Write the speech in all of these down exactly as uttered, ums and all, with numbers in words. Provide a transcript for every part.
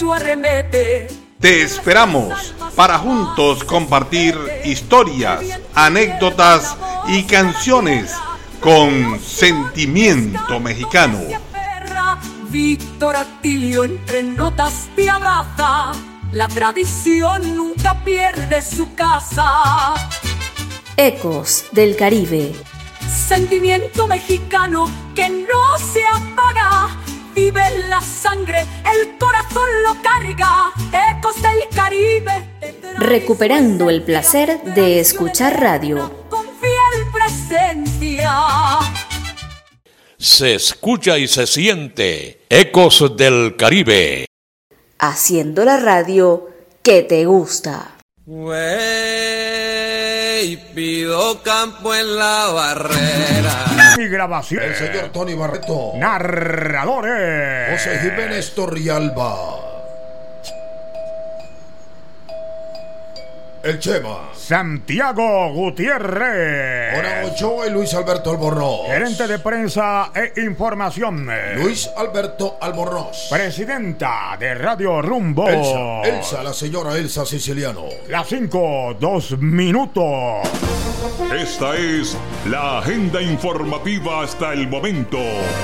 tú arremete. Te esperamos para juntos compartir historias, anécdotas y canciones con sentimiento mexicano. Víctor Atilio entre notas te abraza. La tradición nunca pierde su casa. Ecos del Caribe. Sentimiento mexicano que no se apaga. Vive en la sangre, el corazón lo carga. Ecos del Caribe. Recuperando el placer de escuchar radio. Con fiel presencia. Se escucha y se siente Ecos del Caribe. Haciendo la radio que te gusta. Wey, pido campo en la barrera. Mi grabación. El señor Tony Barreto. Narradores. José Jiménez Torrialba. El Chema. Santiago Gutiérrez. Oran Ochoa y Luis Alberto Albornoz. Gerente de prensa e información. Luis Alberto Albornoz. Presidenta de Radio Rumbo. Elsa, Elsa, la señora Elsa Siciliano. Las cinco, dos minutos. Esta es la agenda informativa hasta el momento.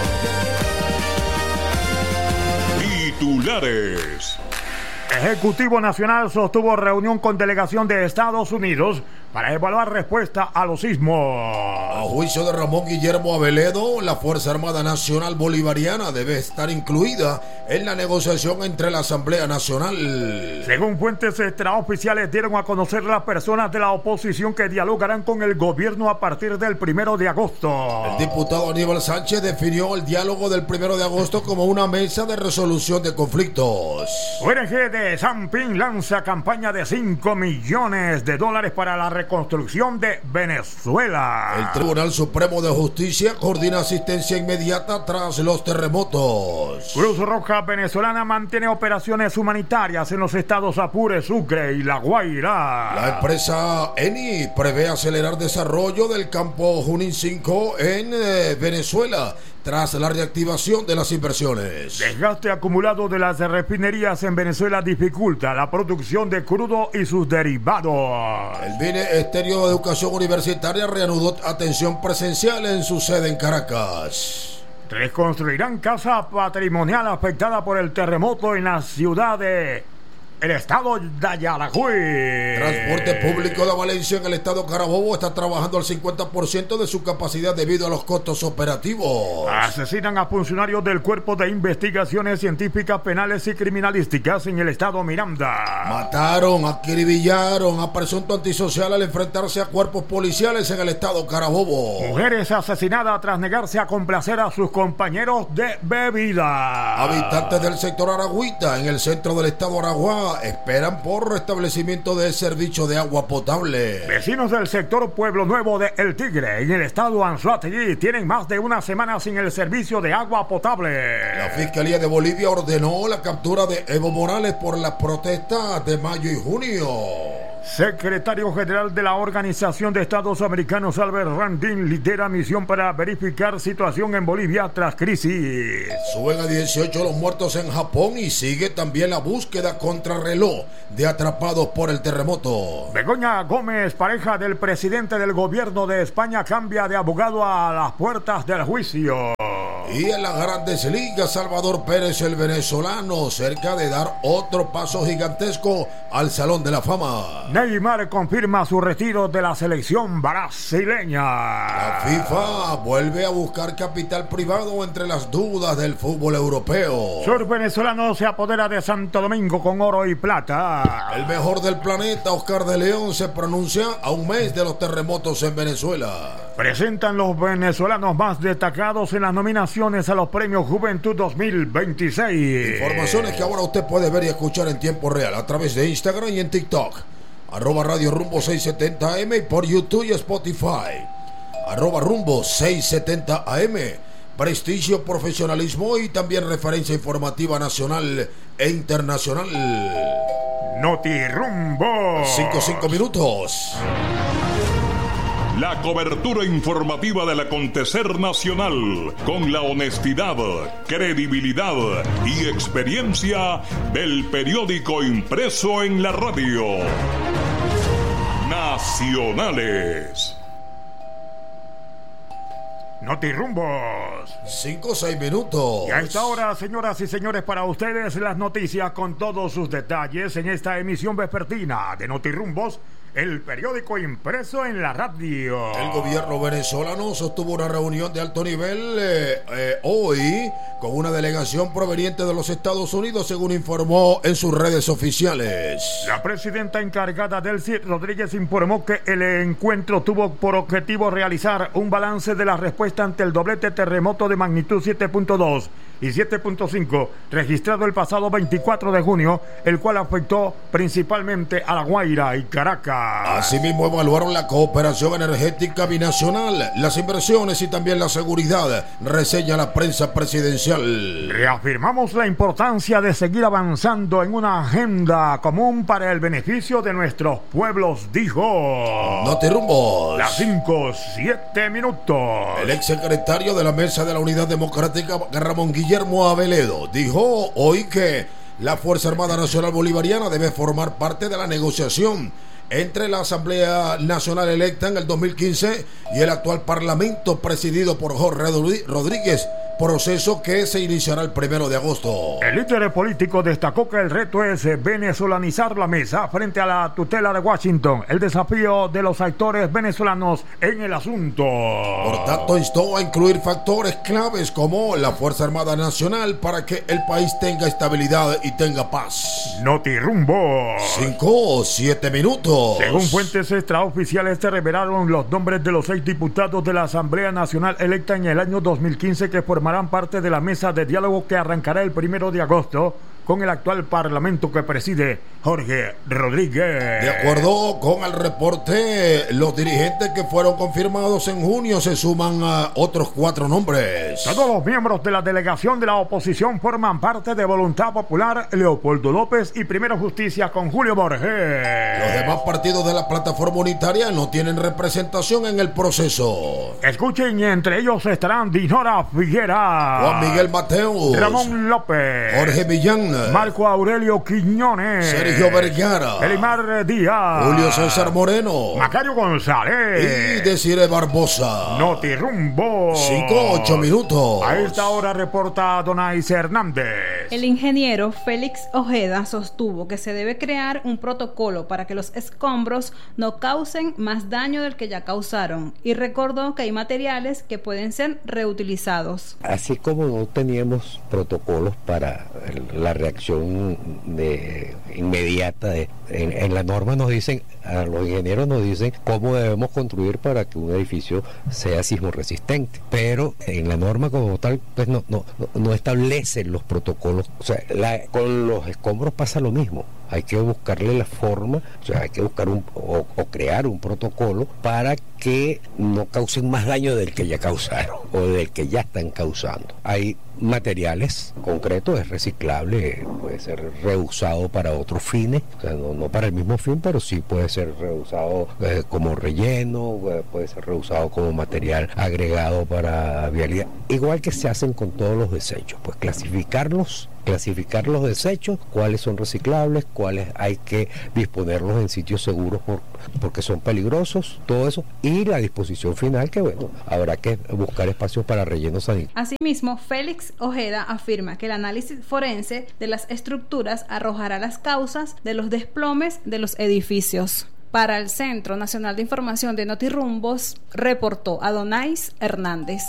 Titulares. Ejecutivo Nacional sostuvo reunión con delegación de Estados Unidos para evaluar respuesta a los sismos. A juicio de Ramón Guillermo Aveledo, la Fuerza Armada Nacional Bolivariana debe estar incluida en la negociación entre la Asamblea Nacional. Según fuentes extraoficiales, dieron a conocer las personas de la oposición que dialogarán con el gobierno a partir del primero de agosto. El diputado Aníbal Sánchez definió el diálogo del primero de agosto como una mesa de resolución de conflictos. O N G de Sampín lanza campaña de cinco millones de dólares para la reconstrucción de Venezuela. El Tribunal Supremo de Justicia coordina asistencia inmediata tras los terremotos. Cruz Roja venezolana mantiene operaciones humanitarias en los estados Apure, Sucre y La Guaira. La empresa Eni prevé acelerar desarrollo del campo Junín cinco en eh, Venezuela tras la reactivación de las inversiones. Desgaste acumulado de las refinerías en Venezuela dificulta la producción de crudo y sus derivados. El Ministerio de Educación Universitaria reanudó atención presencial en su sede en Caracas. Reconstruirán casa patrimonial afectada por el terremoto en la ciudad de... el estado de Yaracuy. Transporte público de Valencia en el estado Carabobo está trabajando al cincuenta por ciento de su capacidad debido a los costos operativos. Asesinan a funcionarios del Cuerpo de Investigaciones Científicas Penales y Criminalísticas en el estado Miranda. Mataron, acribillaron a presunto antisocial al enfrentarse a cuerpos policiales en el estado Carabobo. Mujeres asesinadas tras negarse a complacer a sus compañeros de bebida. Habitantes del sector Aragüita en el centro del estado Aragua esperan por restablecimiento del servicio de agua potable. Vecinos del sector Pueblo Nuevo de El Tigre en el estado Anzoátegui tienen más de una semana sin el servicio de agua potable. La Fiscalía de Bolivia ordenó la captura de Evo Morales por las protestas de mayo y junio. Secretario General de la Organización de Estados Americanos Albert Randin lidera misión para verificar situación en Bolivia tras crisis. Suben a dieciocho los muertos en Japón y sigue también la búsqueda contrarreloj de atrapados por el terremoto. Begoña Gómez, pareja del presidente del gobierno de España, cambia de abogado a las puertas del juicio. Y en las Grandes Ligas, Salvador Pérez, el venezolano, cerca de dar otro paso gigantesco al Salón de la Fama. Neymar confirma su retiro de la selección brasileña. La FIFA vuelve a buscar capital privado entre las dudas del fútbol europeo. Sur venezolano se apodera de Santo Domingo con oro y plata. El mejor del planeta, Oscar de León, se pronuncia a un mes de los terremotos en Venezuela. Presentan los venezolanos más destacados en las nominaciones a los premios Juventud dos mil veintiséis. Informaciones que ahora usted puede ver y escuchar en tiempo real a través de Instagram y en TikTok. Arroba Radio Rumbo seiscientos setenta A M y por YouTube y Spotify. Arroba Rumbo seiscientos setenta A M. Prestigio, profesionalismo y también referencia informativa nacional e internacional. Noti Rumbo. Cinco, cinco minutos. La cobertura informativa del acontecer nacional con la honestidad, credibilidad y experiencia del periódico impreso en la radio. Nacionales. Notirumbos. Cinco o seis minutos. Y a esta hora, señoras y señores, para ustedes las noticias con todos sus detalles en esta emisión vespertina de Notirumbos, el periódico impreso en la radio. El gobierno venezolano sostuvo una reunión de alto nivel eh, eh, hoy con una delegación proveniente de los Estados Unidos, según informó en sus redes oficiales. La presidenta encargada Delcy Rodríguez informó que el encuentro tuvo por objetivo realizar un balance de la respuesta ante el doblete terremoto de magnitud siete punto dos y siete punto cinco registrado el pasado veinticuatro de junio, el cual afectó principalmente a La Guaira y Caracas. Asimismo, evaluaron la cooperación energética binacional, las inversiones y también la seguridad, reseña la prensa presidencial. Reafirmamos la importancia de seguir avanzando en una agenda común para el beneficio de nuestros pueblos, dijo. Notirumbos. Las cinco, siete minutos. El exsecretario de la Mesa de la Unidad Democrática, Ramón Guillermo Aveledo, dijo hoy que la Fuerza Armada Nacional Bolivariana debe formar parte de la negociación entre la Asamblea Nacional electa en el dos mil quince y el actual Parlamento presidido por Jorge Rodríguez, proceso que se iniciará el primero de agosto. El líder político destacó que el reto es venezolanizar la mesa frente a la tutela de Washington, el desafío de los actores venezolanos en el asunto. Por tanto, instó a incluir factores claves como la Fuerza Armada Nacional para que el país tenga estabilidad y tenga paz. Notirumbo. Cinco o siete minutos. Según fuentes extraoficiales, se revelaron los nombres de los seis diputados de la Asamblea Nacional electa en el año dos mil quince que formaron formarán parte de la mesa de diálogo que arrancará el primero de agosto con el actual parlamento que preside Jorge Rodríguez. De acuerdo con el reporte, los dirigentes que fueron confirmados en junio se suman a otros cuatro nombres. Todos los miembros de la delegación de la oposición forman parte de Voluntad Popular, Leopoldo López y Primero Justicia con Julio Borges. Los demás partidos de la plataforma unitaria no tienen representación en el proceso. Escuchen, entre ellos estarán Dinora Figuera, Juan Miguel Mateus, Ramón López, Jorge Millán, Marco Aurelio Quiñones, Sergio Vergara, Elimar Díaz, Julio César Moreno, Macario González y Desiree Barbosa. Notirumbo. Cinco, ocho minutos. A esta hora reporta Donais Hernández. El ingeniero Félix Ojeda sostuvo que se debe crear un protocolo para que los escombros no causen más daño del que ya causaron y recordó que hay materiales que pueden ser reutilizados. Así como no teníamos protocolos para la reacción de, inmediata, de, en, en la norma nos dicen, a los ingenieros nos dicen cómo debemos construir para que un edificio sea sismo resistente, pero en la norma como tal pues no, no, no establecen los protocolos. O sea, la, con los escombros pasa lo mismo. Hay que buscarle la forma, o sea, hay que buscar un, o, o crear un protocolo para que no causen más daño del que ya causaron o del que ya están causando. Hay materiales concretos, es reciclable, puede ser reusado para otros fines, o sea, no, no para el mismo fin, pero sí puede ser reusado eh, como relleno, eh, puede ser reusado como material agregado para vialidad. Igual que se hacen con todos los desechos, pues clasificarlos clasificar los desechos, cuáles son reciclables, cuáles hay que disponerlos en sitios seguros por, porque son peligrosos, todo eso, y la disposición final que bueno, habrá que buscar espacios para rellenos sanitarios. Asimismo, Félix Ojeda afirma que el análisis forense de las estructuras arrojará las causas de los desplomes de los edificios. Para el Centro Nacional de Información de Notirumbos, reportó Adonais Hernández.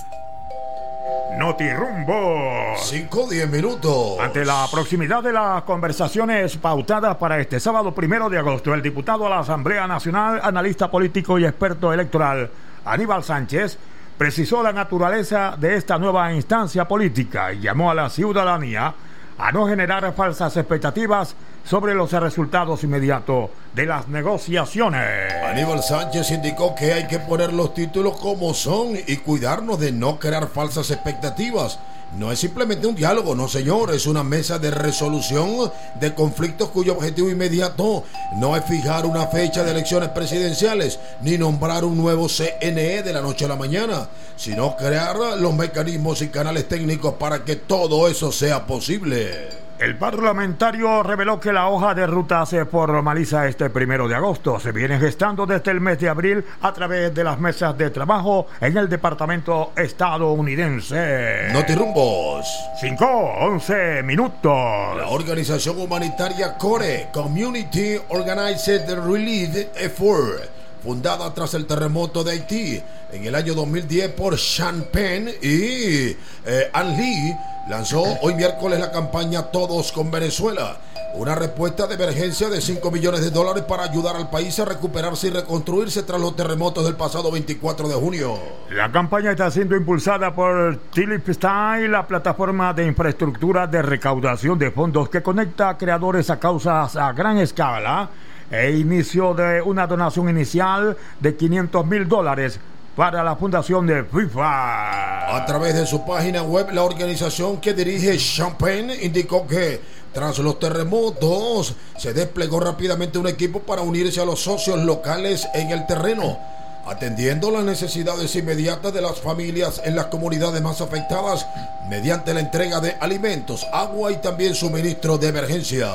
Notirumbo. Cinco o diez minutos. Ante la proximidad de las conversaciones pautadas para este sábado primero de agosto, el diputado a la Asamblea Nacional, analista político y experto electoral, Aníbal Sánchez, precisó la naturaleza de esta nueva instancia política y llamó a la ciudadanía a no generar falsas expectativas sobre los resultados inmediatos de las negociaciones. Aníbal Sánchez indicó que hay que poner los títulos como son y cuidarnos de no crear falsas expectativas no es simplemente un diálogo, no señor, es una mesa de resolución de conflictos cuyo objetivo inmediato no es fijar una fecha de elecciones presidenciales ni nombrar un nuevo C N E de la noche a la mañana, sino crear los mecanismos y canales técnicos para que todo eso sea posible. El parlamentario reveló que la hoja de ruta se formaliza este primero de agosto. Se viene gestando desde el mes de abril a través de las mesas de trabajo en el departamento estadounidense. Notirumbos. cinco, once minutos. La organización humanitaria CORE, Community Organized Relief Effort, fundada tras el terremoto de Haití en el año dos mil diez por Sean Penn y eh, Ann Lee, lanzó hoy miércoles la campaña Todos con Venezuela, una respuesta de emergencia de cinco millones de dólares para ayudar al país a recuperarse y reconstruirse tras los terremotos del pasado veinticuatro de junio. La campaña está siendo impulsada por Philip Stein, la plataforma de infraestructura de recaudación de fondos que conecta a creadores a causas a gran escala, e inicio de una donación inicial de quinientos mil dólares para la fundación de FIFA. A través de su página web, la organización que dirige Sean Penn indicó que tras los terremotos se desplegó rápidamente un equipo para unirse a los socios locales en el terreno, atendiendo las necesidades inmediatas de las familias en las comunidades más afectadas mediante la entrega de alimentos, agua y también suministro de emergencia.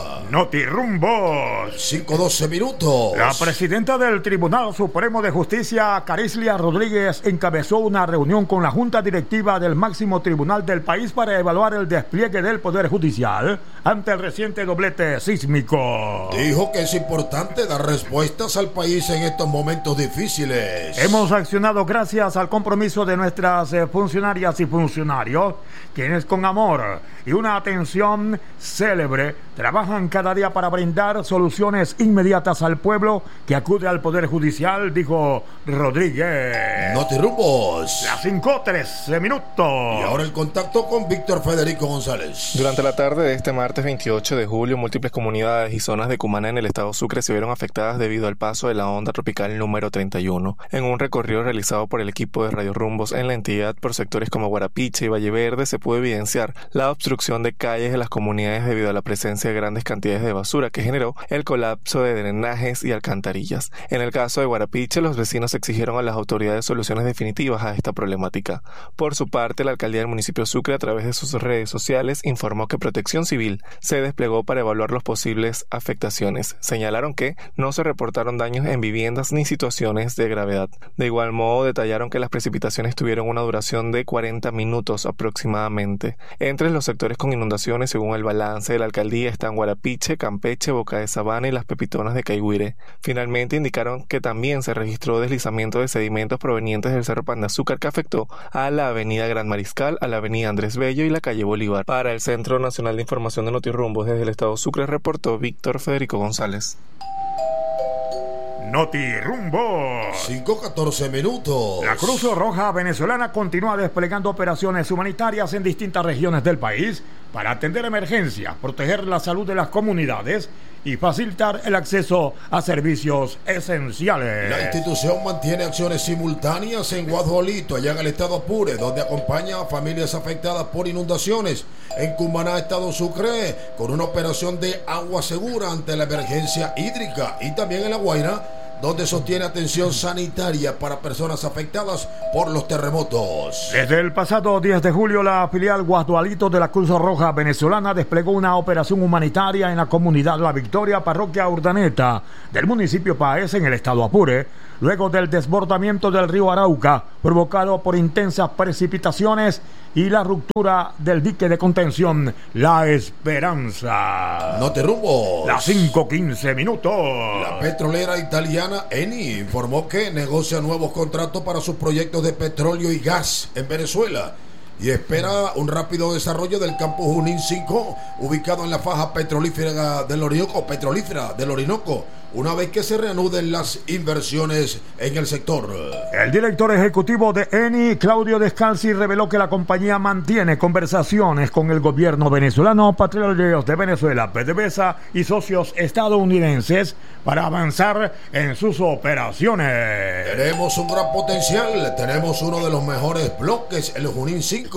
Notirumbos. cinco doce minutos. La presidenta del Tribunal Supremo de Justicia, Carislia Rodríguez, encabezó una reunión con la Junta Directiva del máximo tribunal del país para evaluar el despliegue del Poder Judicial ante el reciente doblete sísmico. Dijo que es importante dar respuestas al país en estos momentos difíciles. Hemos accionado gracias al compromiso de nuestras eh, funcionarias y funcionarios, quienes con amor y una atención célebre trabajan cada día para brindar soluciones inmediatas al pueblo que acude al Poder Judicial, dijo Rodríguez. Notirumbos. Las cinco trece minutos. Y ahora el contacto con Víctor Federico González. Durante la tarde de este martes veintiocho de julio, múltiples comunidades y zonas de Cumaná en el estado Sucre se vieron afectadas debido al paso de la onda tropical número treinta y uno. En un recorrido realizado por el equipo de Radio Rumbos en la entidad por sectores como Guarapiche y Valle Verde, se pudo evidenciar la obstrucción de calles de las comunidades debido a la presencia de grandes cantidades de basura que generó el colapso de drenajes y alcantarillas. En el caso de Guarapiche, los vecinos exigieron a las autoridades soluciones definitivas a esta problemática. Por su parte, la alcaldía del municipio Sucre, a través de sus redes sociales, informó que Protección Civil se desplegó para evaluar las posibles afectaciones. Señalaron que no se reportaron daños en viviendas ni situaciones de gravedad. De igual modo, detallaron que las precipitaciones tuvieron una duración de cuarenta minutos aproximadamente. Entre los sectores con inundaciones, según el balance de la alcaldía, están Guarapiche, Campeche, Boca de Sabana y Las Pepitonas de Caigüire. Finalmente, indicaron que también se registró deslizamiento de sedimentos provenientes del Cerro Pan de Azúcar que afectó a la avenida Gran Mariscal, a la avenida Andrés Bello y la calle Bolívar. Para el Centro Nacional de Información de Notirumbos desde el estado Sucre, reportó Víctor Federico González. Notirumbos. cinco catorce minutos. La Cruz Roja venezolana continúa desplegando operaciones humanitarias en distintas regiones del país para atender emergencias, proteger la salud de las comunidades y facilitar el acceso a servicios esenciales. La institución mantiene acciones simultáneas en Guadolito, allá en el estado Apure, donde acompaña a familias afectadas por inundaciones. En Cumaná, estado Sucre, con una operación de agua segura ante la emergencia hídrica. Y también en La Guaira, donde sostiene atención sanitaria para personas afectadas por los terremotos. Desde el pasado diez de julio, la filial Guadualito de la Cruz Roja venezolana desplegó una operación humanitaria en la comunidad La Victoria, parroquia Urdaneta, del municipio Páez, en el estado Apure, luego del desbordamiento del río Arauca, provocado por intensas precipitaciones y la ruptura del dique de contención La Esperanza. Notirumbos. Las cinco quince minutos. La petrolera italiana Eni informó que negocia nuevos contratos para sus proyectos de petróleo y gas en Venezuela y espera un rápido desarrollo del campo Junín cinco, ubicado en la faja petrolífera del Orinoco, petrolífera del Orinoco, una vez que se reanuden las inversiones en el sector. El director ejecutivo de Eni, Claudio Descalzi, reveló que la compañía mantiene conversaciones con el gobierno venezolano, Petróleos de Venezuela, PDVSA y socios estadounidenses para avanzar en sus operaciones. Tenemos un gran potencial, tenemos uno de los mejores bloques, el Junín cinco,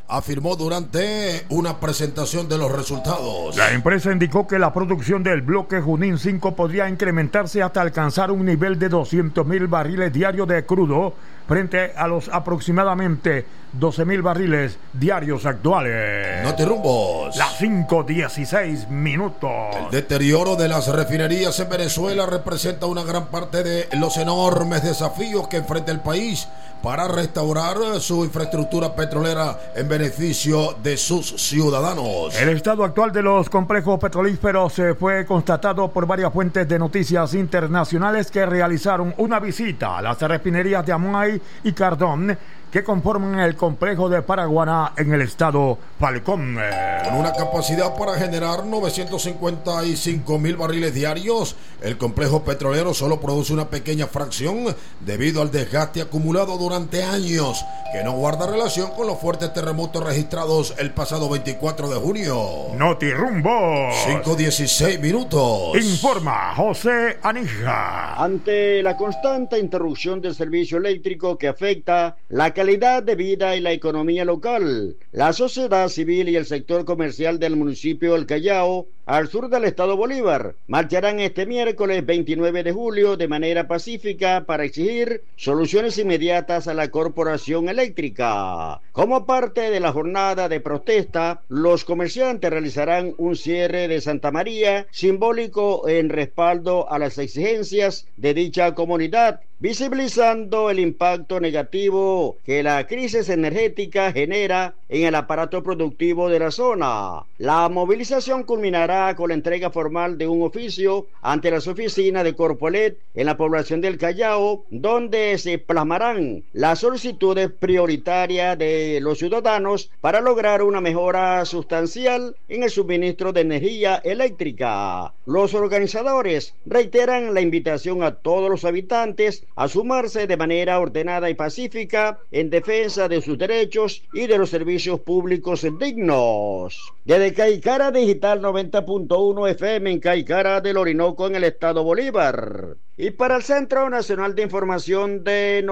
afirmó durante una presentación de los resultados. La empresa indicó que la producción del bloque Junín cinco podría incrementarse hasta alcanzar un nivel de doscientos mil barriles diarios de crudo frente a los aproximadamente doce mil barriles diarios actuales. Notirumbos. Las cinco dieciséis minutos. El deterioro de las refinerías en Venezuela representa una gran parte de los enormes desafíos que enfrenta el país para restaurar su infraestructura petrolera en beneficio de sus ciudadanos. El estado actual de los complejos petrolíferos se fue constatado por varias fuentes de noticias internacionales que realizaron una visita a las refinerías de Amuay y Cardón, que conforman el complejo de Paraguaná en el estado Falcón. Con una capacidad para generar novecientos cincuenta y cinco mil barriles diarios, el complejo petrolero solo produce una pequeña fracción debido al desgaste acumulado durante años, que no guarda relación con los fuertes terremotos registrados el pasado veinticuatro de junio. Notirumbo. cinco dieciséis minutos. Informa José Anija. Ante la constante interrupción del servicio eléctrico que afecta la calidad de vida y la economía local, la sociedad civil y el sector comercial del municipio del Callao, al sur del estado Bolívar, marcharán este miércoles veintinueve de julio de manera pacífica para exigir soluciones inmediatas a la corporación eléctrica. Como parte de la jornada de protesta, los comerciantes realizarán un cierre de Santa María, simbólico en respaldo a las exigencias de dicha comunidad, visibilizando el impacto negativo que la crisis energética genera en el aparato productivo de la zona. La movilización culminará con la entrega formal de un oficio ante las oficinas de Corpolet en la población del Callao, donde se plasmarán las solicitudes prioritarias de los ciudadanos para lograr una mejora sustancial en el suministro de energía eléctrica. Los organizadores reiteran la invitación a todos los habitantes a sumarse de manera ordenada y pacífica en defensa de sus derechos y de los servicios públicos dignos. Desde Caicara Digital noventa punto uno F M en Caicara del Orinoco en el estado Bolívar. Y para el Centro Nacional de Información de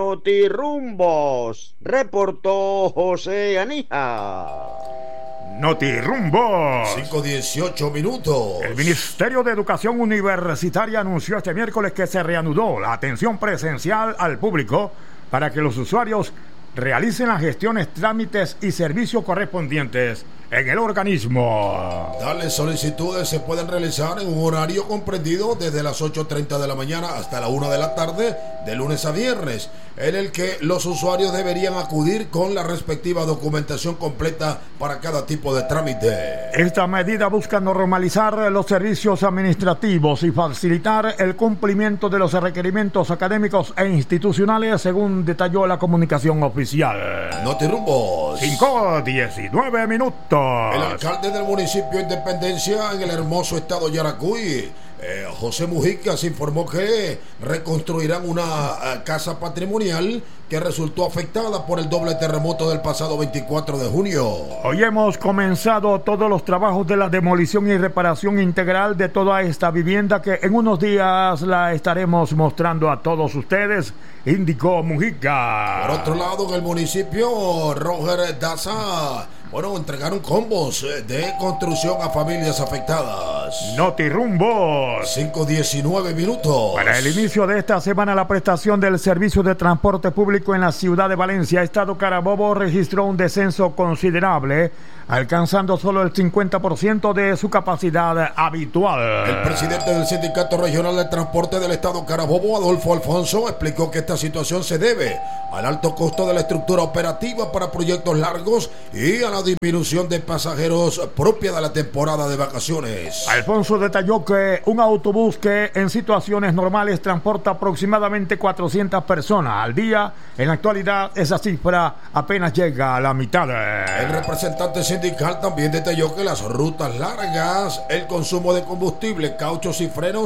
Notirumbos, reportó José Anija. Notirumbo. cinco dieciocho minutos. El Ministerio de Educación Universitaria anunció este miércoles que se reanudó la atención presencial al público para que los usuarios realicen las gestiones, trámites y servicios correspondientes en el organismo. Tales solicitudes se pueden realizar en un horario comprendido desde las ocho treinta de la mañana hasta la una de la tarde, de lunes a viernes, en el que los usuarios deberían acudir con la respectiva documentación completa para cada tipo de trámite. Esta medida busca normalizar los servicios administrativos y facilitar el cumplimiento de los requerimientos académicos e institucionales, según detalló la comunicación oficial. Notirumbos. cinco diecinueve minutos. El alcalde del municipio Independencia en el hermoso estado Yaracuy, eh, José Mujica, se informó que reconstruirán una uh, casa patrimonial que resultó afectada por el doble terremoto del pasado veinticuatro de junio. Hoy hemos comenzado todos los trabajos de la demolición y reparación integral de toda esta vivienda, que en unos días la estaremos mostrando a todos ustedes, indicó Mujica. Por otro lado, en el municipio, Roger Daza, bueno, entregaron combos de construcción a familias afectadas. Notirumbos. cinco diecinueve minutos. Para el inicio de esta semana, la prestación del servicio de transporte público en la ciudad de Valencia, estado Carabobo, registró un descenso considerable, alcanzando solo el cincuenta por ciento de su capacidad habitual. El presidente del Sindicato Regional de Transporte del estado Carabobo, Adolfo Alfonso, explicó que esta situación se debe al alto costo de la estructura operativa para proyectos largos y a la disminución de pasajeros propia de la temporada de vacaciones. Alfonso detalló que un autobús que en situaciones normales transporta aproximadamente cuatrocientas personas al día, en la actualidad esa cifra apenas llega a la mitad. El representante sindical también detalló que las rutas largas, el consumo de combustible, cauchos y frenos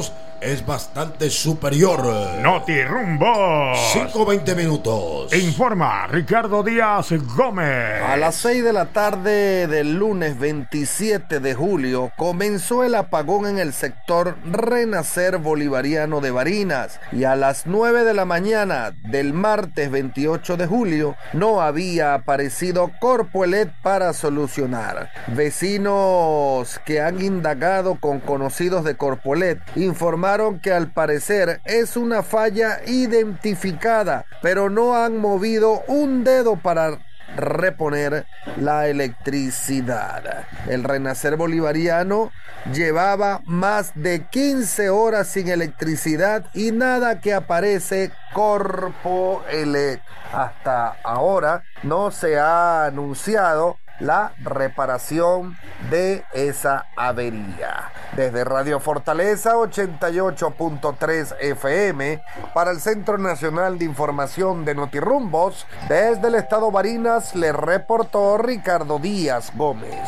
es bastante superior. Notirumbo. cinco veinte minutos. Informa Ricardo Díaz Gómez. A las seis de la tarde del lunes veintisiete de julio comenzó el apagón en el sector Renacer Bolivariano de Barinas y a las nueve de la mañana del martes veintiocho de julio no había aparecido Corpoelec para solucionar. Vecinos que han indagado con conocidos de Corpoelec informaron que al parecer es una falla identificada, pero no han movido un dedo para reponer la electricidad. El Renacer Bolivariano llevaba más de quince horas sin electricidad y nada que aparece Corpoelec. Hasta ahora no se ha anunciado la reparación de esa avería. Desde Radio Fortaleza ochenta y ocho punto tres F M para el Centro Nacional de Información de Notirrumbos, desde el estado Barinas le reportó Ricardo Díaz Gómez.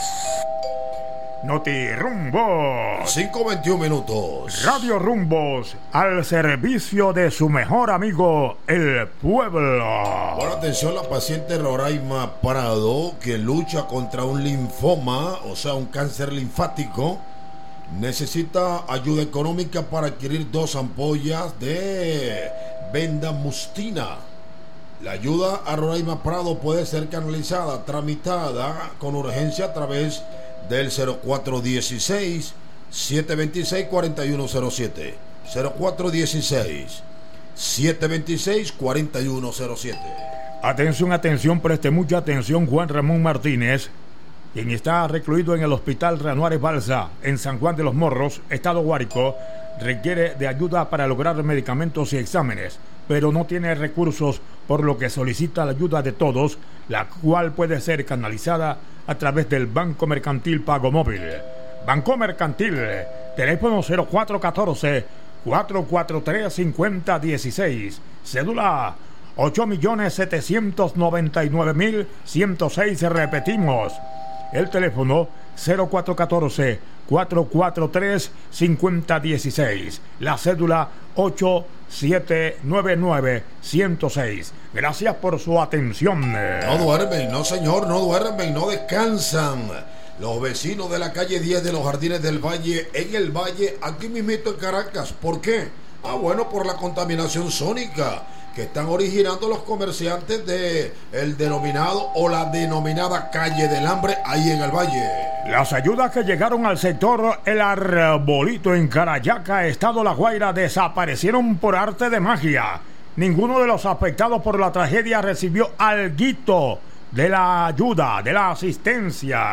Notirrumbos. cinco veintiún minutos. Radio Rumbos al servicio de su mejor amigo, el pueblo. Bueno, atención, la paciente Roraima Prado, que lucha contra un linfoma, o sea, un cáncer linfático, necesita ayuda económica para adquirir dos ampollas de vendamustina. La ayuda a Roraima Prado puede ser canalizada, tramitada con urgencia a través del cero cuatro uno seis, siete dos seis, cuatro uno cero siete. cero cuatro uno seis, siete dos seis, cuatro uno cero siete. Atención, atención, preste mucha atención. Juan Ramón Martínez, quien está recluido en el Hospital Reanuares Balsa en San Juan de los Morros, estado Guárico, requiere de ayuda para lograr medicamentos y exámenes, pero no tiene recursos, por lo que solicita la ayuda de todos, la cual puede ser canalizada a través del Banco Mercantil Pago Móvil. Banco Mercantil, teléfono cero cuatro uno cuatro, cuatro cuatro tres, cinco cero uno seis, cédula ocho millones setecientos noventa y nueve mil ciento seis, repetimos, el teléfono cero cuatro uno cuatro, cuatro cuatro tres, cinco cero uno seis, la cédula ocho siete nueve nueve, ciento seis. Gracias por su atención. No duermen, no señor, no duermen, no descansan. Los vecinos de la calle diez de los Jardines del Valle, en el Valle, aquí mismito en Caracas. ¿Por qué? Ah, bueno, por la contaminación sónica que están originando los comerciantes de el denominado o la denominada calle del hambre ahí en el Valle. Las ayudas que llegaron al sector El Arbolito en Carayaca, estado La Guaira, desaparecieron por arte de magia. Ninguno de los afectados por la tragedia recibió alguito de la ayuda, de la asistencia.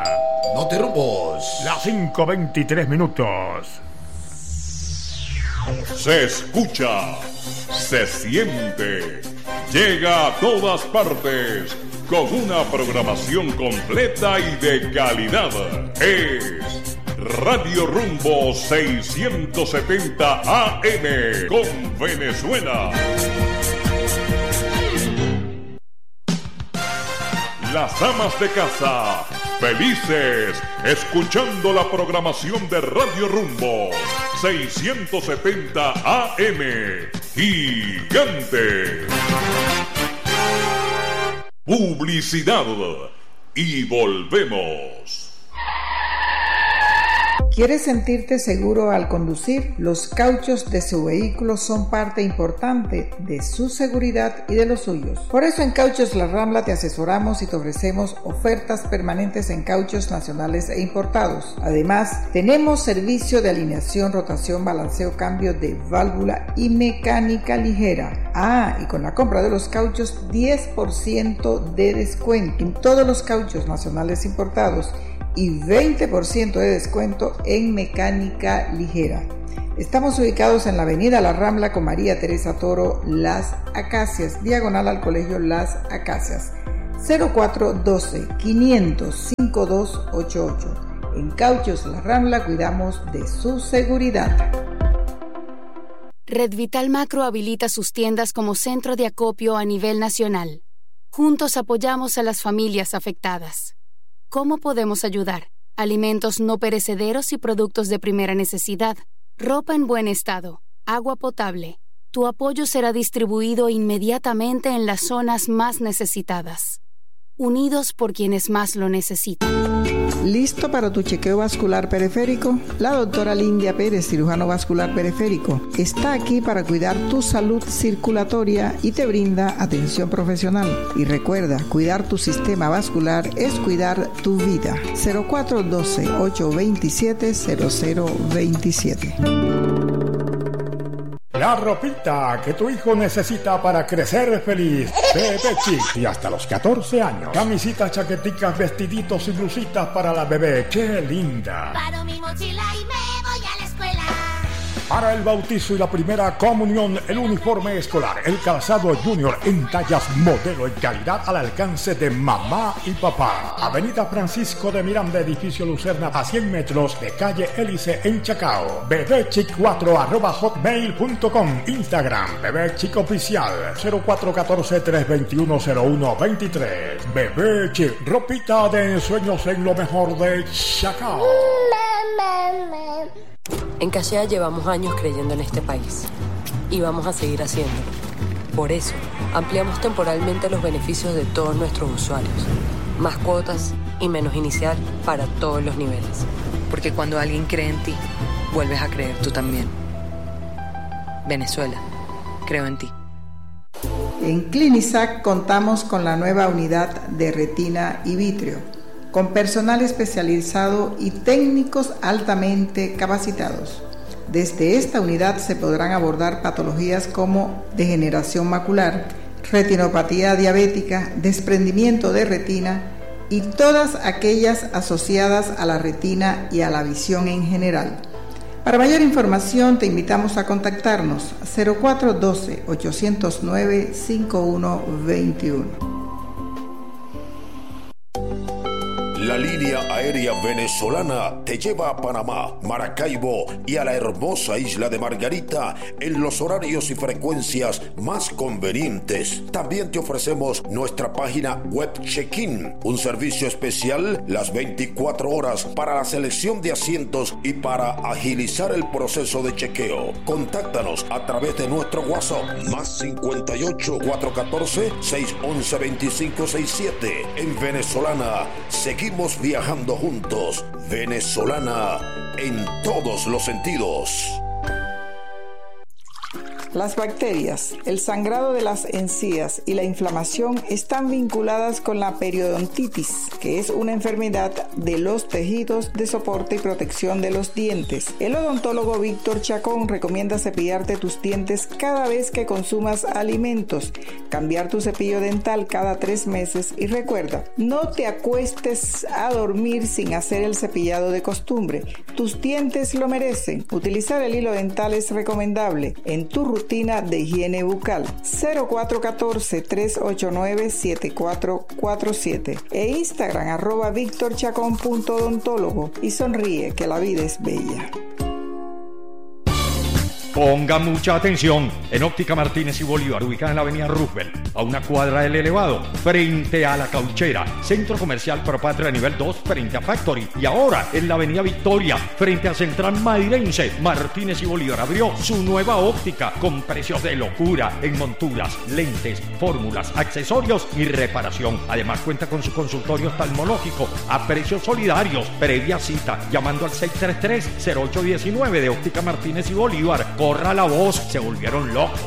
Notirrumbos. Las cinco veintitrés minutos. Se escucha, se siente, llega a todas partes con una programación completa y de calidad. Es Radio Rumbo seiscientos setenta A M con Venezuela. Las amas de casa, felices, escuchando la programación de Radio Rumbo seiscientos setenta A M, gigante. Publicidad y volvemos. ¿Quieres sentirte seguro al conducir? Los cauchos de su vehículo son parte importante de su seguridad y de los suyos. Por eso en Cauchos La Rambla te asesoramos y te ofrecemos ofertas permanentes en cauchos nacionales e importados. Además, tenemos servicio de alineación, rotación, balanceo, cambio de válvula y mecánica ligera. Ah, y con la compra de los cauchos, diez por ciento de descuento en todos los cauchos nacionales importados y veinte por ciento de descuento en mecánica ligera. Estamos ubicados en la avenida La Rambla con María Teresa Toro, Las Acacias, diagonal al Colegio Las Acacias. cero cuatro uno dos, quinientos, cincuenta y dos ochenta y ocho. En Cauchos La Rambla cuidamos de su seguridad. Red Vital Macro habilita sus tiendas como centro de acopio a nivel nacional. Juntos apoyamos a las familias afectadas. ¿Cómo podemos ayudar? Alimentos no perecederos y productos de primera necesidad, ropa en buen estado, agua potable. Tu apoyo será distribuido inmediatamente en las zonas más necesitadas. Unidos por quienes más lo necesitan. ¿Listo para tu chequeo vascular periférico? La doctora Lindia Pérez, cirujano vascular periférico, está aquí para cuidar tu salud circulatoria y te brinda atención profesional. Y recuerda, cuidar tu sistema vascular es cuidar tu vida. cero cuatro uno dos, ocho dos siete, cero cero dos siete. La ropita que tu hijo necesita para crecer feliz. Bebé Chic. Y hasta los catorce años. Camisitas, chaqueticas, vestiditos y blusitas para la bebé. ¡Qué linda! Paro mi mochila y me voy a la escuela. Para el bautizo y la primera comunión, el uniforme escolar, el calzado junior en tallas modelo y calidad al alcance de mamá y papá. Avenida Francisco de Miranda, edificio Lucerna, a cien metros de calle Hélice en Chacao. bebechic cuatro arroba hotmail punto com. Instagram, bebechic oficial, cero cuatro uno cuatro, tres dos uno, cero uno dos tres. Bebé Chic, ropita de ensueños en lo mejor de Chacao. En Cachea llevamos años creyendo en este país y vamos a seguir haciéndolo. Por eso, ampliamos temporalmente los beneficios de todos nuestros usuarios. Más cuotas y menos inicial para todos los niveles. Porque cuando alguien cree en ti, vuelves a creer tú también. Venezuela, creo en ti. En Clinisac contamos con la nueva unidad de retina y vitrio, con personal especializado y técnicos altamente capacitados. Desde esta unidad se podrán abordar patologías como degeneración macular, retinopatía diabética, desprendimiento de retina y todas aquellas asociadas a la retina y a la visión en general. Para mayor información te invitamos a contactarnos cero cuatro uno dos, ocho cero nueve, cinco uno dos uno. La línea aérea venezolana te lleva a Panamá, Maracaibo y a la hermosa isla de Margarita en los horarios y frecuencias más convenientes. También te ofrecemos nuestra página web Check-in, un servicio especial las veinticuatro horas para la selección de asientos y para agilizar el proceso de chequeo. Contáctanos a través de nuestro WhatsApp más cincuenta y ocho, cuatrocientos catorce, seiscientos once, veinticinco sesenta y siete. En Venezolana seguimos viajando juntos. Venezolana en todos los sentidos. Las bacterias, el sangrado de las encías y la inflamación están vinculadas con la periodontitis, que es una enfermedad de los tejidos de soporte y protección de los dientes. El odontólogo Víctor Chacón recomienda cepillarte tus dientes cada vez que consumas alimentos, cambiar tu cepillo dental cada tres meses y recuerda, no te acuestes a dormir sin hacer el cepillado de costumbre. Tus dientes lo merecen. Utilizar el hilo dental es recomendable en tu rutina de higiene bucal. Cero cuatro uno cuatro, tres ocho nueve, siete cuatro cuatro siete e Instagram arroba victorchacon.odontólogo y sonríe que la vida es bella. Ponga mucha atención. En Óptica Martínez y Bolívar, ubicada en la avenida Roosevelt, a una cuadra del Elevado, frente a La Cauchera, Centro Comercial Propatria nivel dos, frente a Factory. Y ahora, en la avenida Victoria, frente a Central Madirense, Martínez y Bolívar abrió su nueva óptica con precios de locura en monturas, lentes, fórmulas, accesorios y reparación. Además, cuenta con su consultorio oftalmológico a precios solidarios. Previa cita, llamando al seis tres tres, cero ocho uno nueve de Óptica Martínez y Bolívar. Corra la voz, se volvieron locos.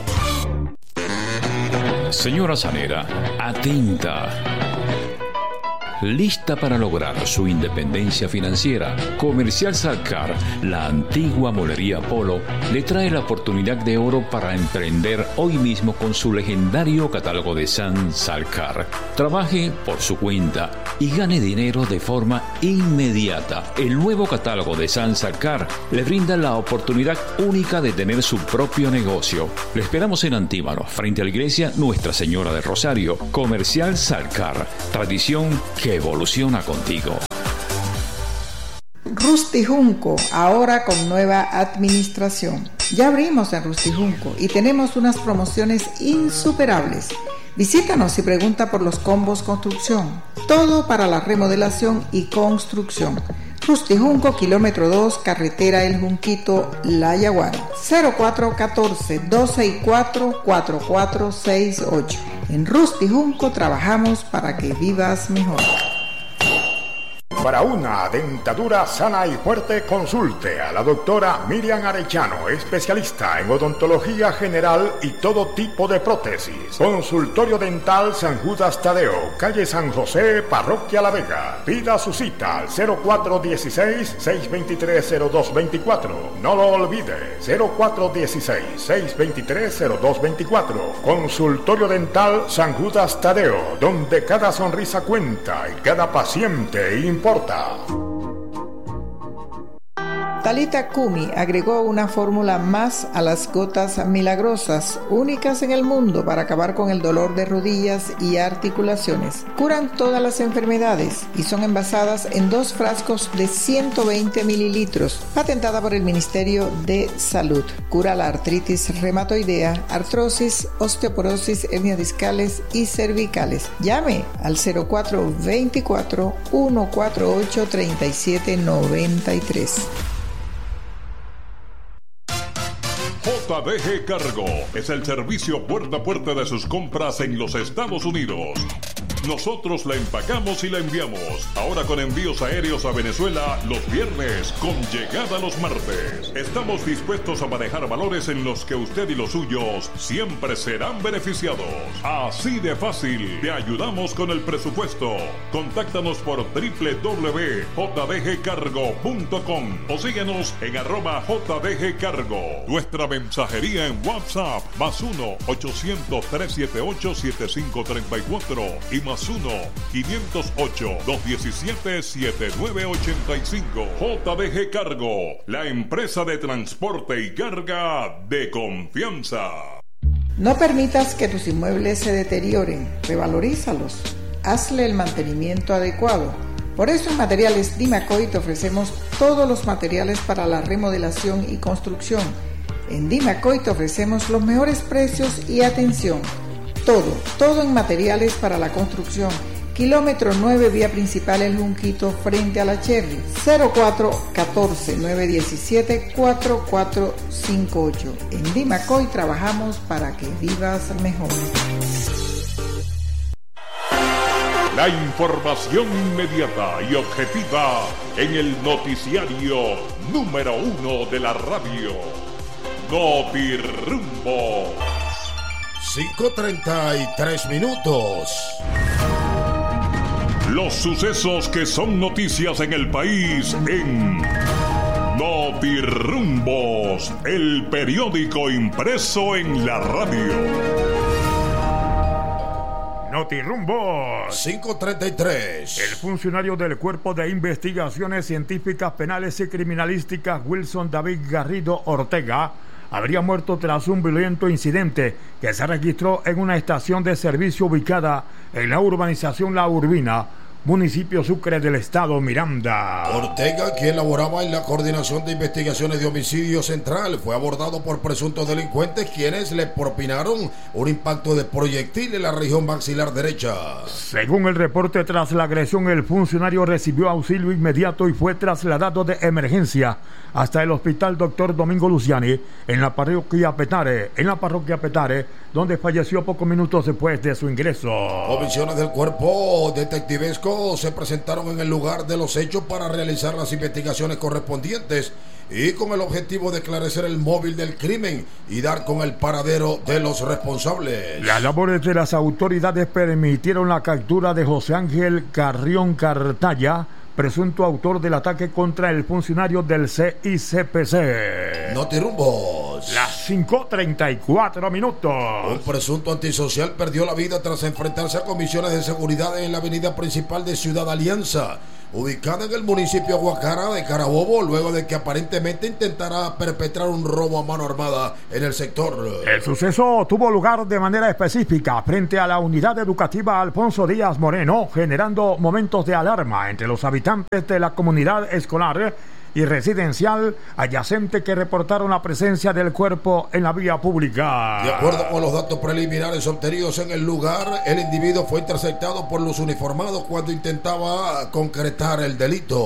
Señora Sanera, atenta. Lista para lograr su independencia financiera, Comercial Salcar, la antigua molería Polo, le trae la oportunidad de oro para emprender hoy mismo con su legendario catálogo de San Salcar. Trabaje por su cuenta y gane dinero de forma inmediata. El nuevo catálogo de San Salcar le brinda la oportunidad única de tener su propio negocio. Le esperamos en Antímano, frente a la iglesia Nuestra Señora de Rosario. Comercial Salcar, tradición que evoluciona contigo. Rusty Junco, ahora con nueva administración. Ya abrimos en Rusty Junco y tenemos unas promociones insuperables. Visítanos y pregunta por los combos construcción. Todo para la remodelación y construcción. Rusty Junco, kilómetro dos, carretera El Junquito, La Yaguara. cero cuatro uno cuatro, dos seis cuatro, cuatro cuatro seis ocho. En Rusty Junco trabajamos para que vivas mejor. Para una dentadura sana y fuerte, consulte a la doctora Miriam Arellano, especialista en odontología general y todo tipo de prótesis. Consultorio Dental San Judas Tadeo, calle San José, Parroquia La Vega. Pida su cita al cero cuatro uno seis, seis dos tres, cero dos dos cuatro. No lo olvide, cero cuatro uno seis, seis dos tres, cero dos dos cuatro. Consultorio Dental San Judas Tadeo, donde cada sonrisa cuenta y cada paciente importa. Talita Kumi agregó una fórmula más a las gotas milagrosas, únicas en el mundo para acabar con el dolor de rodillas y articulaciones. Curan todas las enfermedades y son envasadas en dos frascos de ciento veinte mililitros, patentada por el Ministerio de Salud. Cura la artritis reumatoidea, artrosis, osteoporosis, hernias discales y cervicales. Llame al cero cuatro dos cuatro, uno cuatro ocho, tres siete nueve tres. J D G Cargo es el servicio puerta a puerta de sus compras en los Estados Unidos. Nosotros la empacamos y la enviamos. Ahora con envíos aéreos a Venezuela los viernes, con llegada los martes. Estamos dispuestos a manejar valores en los que usted y los suyos siempre serán beneficiados. Así de fácil, te ayudamos con el presupuesto. Contáctanos por doble u doble u doble u punto j d g cargo punto com o síguenos en arroba J D G Cargo. Nuestra mensajería en WhatsApp, más uno ochocientos, trescientos setenta y ocho, setenta y cinco treinta y cuatro y más uno quinientos ocho, doscientos diecisiete, setenta y nueve ochenta y cinco. J D G Cargo, la empresa de transporte y carga de confianza. No permitas que tus inmuebles se deterioren, revalorízalos, hazle el mantenimiento adecuado. Por eso en Materiales Dimacoy te ofrecemos todos los materiales para la remodelación y construcción. En Dimacoy te ofrecemos los mejores precios y atención. Todo, todo en materiales para la construcción. Kilómetro nueve, vía principal El Junquito, frente a la Cherry. cero cuatro uno cuatro, nueve uno siete, cuatro cuatro cinco ocho. En Dimacoy trabajamos para que vivas mejor. La información inmediata y objetiva en el noticiario número uno de la radio. Notirumbo. cinco treinta y tres minutos. Los sucesos que son noticias en el país en Notirumbos, el periódico impreso en la radio. Notirumbos. cinco treinta y tres. El funcionario del Cuerpo de Investigaciones Científicas Penales y Criminalísticas, Wilson David Garrido Ortega, habría muerto tras un violento incidente que se registró en una estación de servicio ubicada en la urbanización La Urbina, municipio Sucre del estado Miranda. Ortega, quien laboraba en la Coordinación de Investigaciones de Homicidio Central, fue abordado por presuntos delincuentes quienes le propinaron un impacto de proyectil en la región maxilar derecha. Según el reporte, tras la agresión, el funcionario recibió auxilio inmediato y fue trasladado de emergencia hasta el hospital Doctor Domingo Luciani en la parroquia Petare, en la parroquia Petare, donde falleció pocos minutos después de su ingreso. Comisiones del cuerpo detectivesco se presentaron en el lugar de los hechos para realizar las investigaciones correspondientes y con el objetivo de esclarecer el móvil del crimen y dar con el paradero de los responsables. Las labores de las autoridades permitieron la captura de José Ángel Carrión Cartaya, presunto autor del ataque contra el funcionario del C I C P C. Notirumbos. Las cinco treinta y cuatro minutos. Un presunto antisocial perdió la vida tras enfrentarse a comisiones de seguridad en la avenida principal de Ciudad Alianza, ubicada en el municipio Guacara de Carabobo, luego de que aparentemente intentara perpetrar un robo a mano armada en el sector. El suceso tuvo lugar de manera específica frente a la unidad educativa Alfonso Díaz Moreno, generando momentos de alarma entre los habitantes de la comunidad escolar y residencial adyacente que reportaron la presencia del cuerpo en la vía pública. De acuerdo con los datos preliminares obtenidos en el lugar, el individuo fue interceptado por los uniformados cuando intentaba concretar el delito.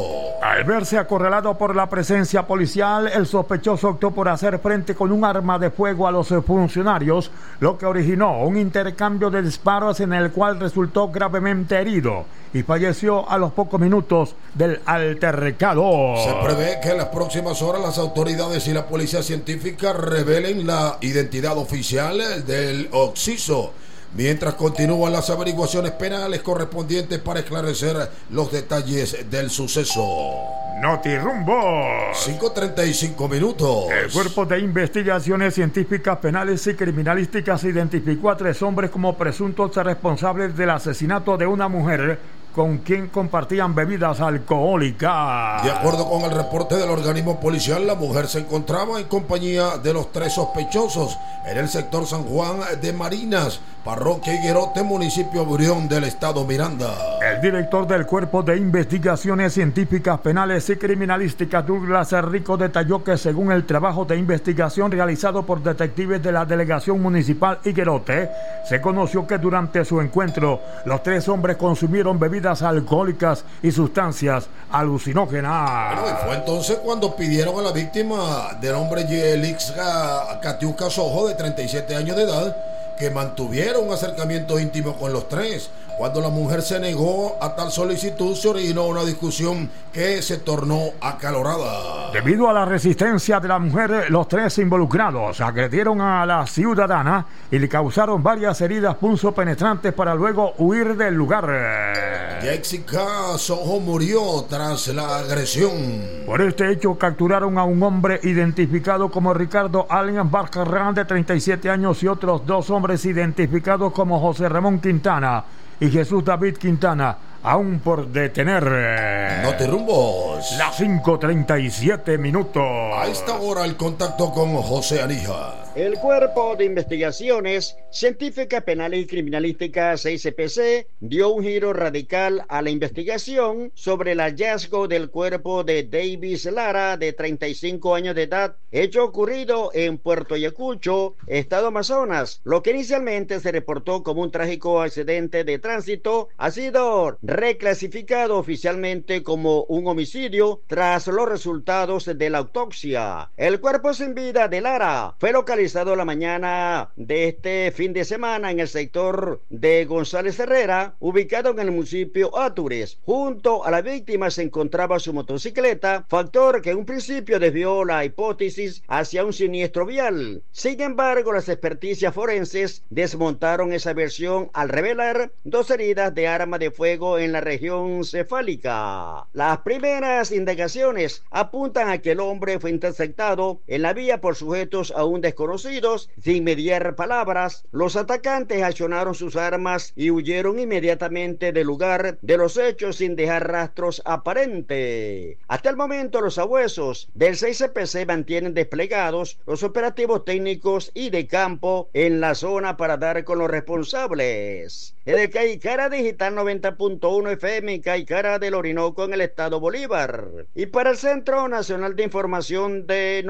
Al verse acorralado por la presencia policial, el sospechoso optó por hacer frente con un arma de fuego a los funcionarios, lo que originó un intercambio de disparos en el cual resultó gravemente herido y falleció a los pocos minutos del altercado. Se prevé que en las próximas horas las autoridades y la policía científica revelen la identidad oficial del occiso, mientras continúan las averiguaciones penales correspondientes para esclarecer los detalles del suceso. Notirumbo. cinco treinta y cinco minutos. El Cuerpo de Investigaciones Científicas Penales y Criminalísticas identificó a tres hombres como presuntos responsables del asesinato de una mujer con quien compartían bebidas alcohólicas. De acuerdo con el reporte del organismo policial, la mujer se encontraba en compañía de los tres sospechosos en el sector San Juan de Marinas, parroquia Higuerote, municipio Brión del estado Miranda. El director del Cuerpo de Investigaciones Científicas Penales y Criminalísticas, Douglas Rico, detalló que según el trabajo de investigación realizado por detectives de la Delegación Municipal Higuerote, se conoció que durante su encuentro los tres hombres consumieron bebidas alcohólicas y sustancias alucinógenas. Bueno, y fue entonces cuando pidieron a la víctima del nombre Yelix Katiuska Sojo, de treinta y siete años de edad, que mantuviera un acercamiento íntimo con los tres. Cuando la mujer se negó a tal solicitud, se originó una discusión que se tornó acalorada. Debido a la resistencia de la mujer, los tres involucrados agredieron a la ciudadana y le causaron varias heridas punzopenetrantes para luego huir del lugar. Jessica Sojo murió tras la agresión. Por este hecho capturaron a un hombre identificado como Ricardo Allen Barcarrán, de treinta y siete años, y otros dos hombres identificados como José Ramón Quintana y Jesús David Quintana, aún por detener. Notirumbos. Las cinco treinta y siete minutos. A esta hora el contacto con José Anija. El Cuerpo de Investigaciones Científicas Penales y Criminalísticas, C I C P C, dio un giro radical a la investigación sobre el hallazgo del cuerpo de Davis Lara, de treinta y cinco años de edad, hecho ocurrido en Puerto Ayacucho, estado Amazonas. Lo que inicialmente se reportó como un trágico accidente de tránsito ha sido reclasificado oficialmente como un homicidio tras los resultados de la autopsia. El cuerpo sin vida de Lara fue localizado la mañana de este fin de semana en el sector de González Herrera, ubicado en el municipio Atures. Junto a la víctima se encontraba su motocicleta, factor que en un principio desvió la hipótesis hacia un siniestro vial. Sin embargo, las experticias forenses desmontaron esa versión al revelar dos heridas de arma de fuego en la región cefálica. Las primeras indagaciones apuntan a que el hombre fue interceptado en la vía por sujetos aún desconocidos. Sin mediar palabras, los atacantes accionaron sus armas y huyeron inmediatamente del lugar de los hechos sin dejar rastros aparentes. Hasta el momento, los sabuesos del C I C P C mantienen desplegados los operativos técnicos y de campo en la zona para dar con los responsables. Desde Caicara Digital noventa punto uno F M, Caicara del Orinoco, en el estado Bolívar. Y para el Centro Nacional de Información de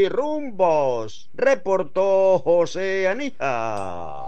Notirumbos, reportó José Anija.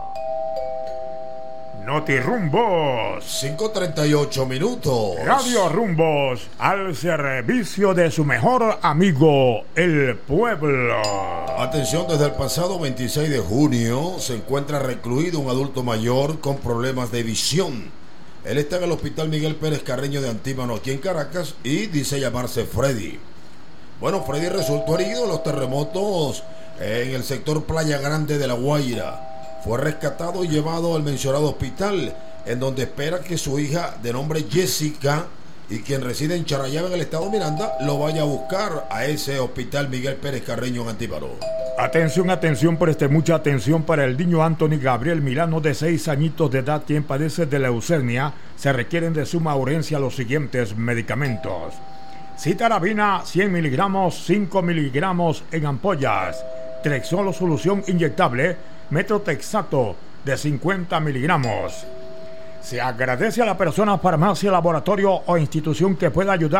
Notirumbos. cinco treinta y ocho minutos. Radio Rumbos, al servicio de su mejor amigo, el pueblo. Atención, desde el pasado veintiséis de junio se encuentra recluido un adulto mayor con problemas de visión. Él está en el Hospital Miguel Pérez Carreño de Antímano, aquí en Caracas, y dice llamarse Freddy. Bueno, Freddy resultó herido en los terremotos en el sector Playa Grande de La Guaira. Fue rescatado y llevado al mencionado hospital, en donde espera que su hija, de nombre Jessica, y quien reside en Charallave, en el estado Miranda, lo vaya a buscar a ese Hospital Miguel Pérez Carreño en Antímano. Atención, atención, preste mucha atención para el niño Anthony Gabriel Milano, de seis añitos de edad, quien padece de leucemia. Se requieren de suma urgencia los siguientes medicamentos: citarabina cien miligramos, cinco miligramos en ampollas; Trexolo solución inyectable, Metrotexato de cincuenta miligramos. Se agradece a la persona, farmacia, laboratorio o institución que pueda ayudar